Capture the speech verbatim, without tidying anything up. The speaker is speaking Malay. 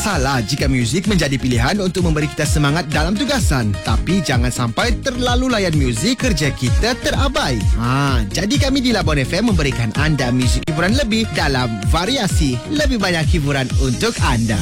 salah jika muzik menjadi pilihan untuk memberi kita semangat dalam tugasan. Tapi jangan sampai terlalu layan muzik, kerja kita terabai. Ha, jadi kami di Labuan F M memberikan anda muzik hiburan lebih dalam variasi lebih banyak hiburan untuk anda.